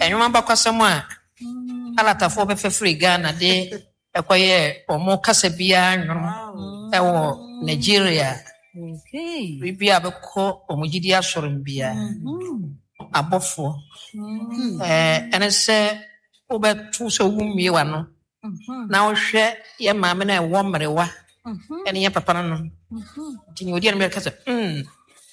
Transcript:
enwoma bakwasem a alatafo be free Ghana de ekoye omo kasa bia nwono ewo Nigeria bibia beko omugidi asorim bia abofo ene se obetu so wumie wa no na ohwe ye maame na ewo mrewa ene ye papa no tini odi ene be kasa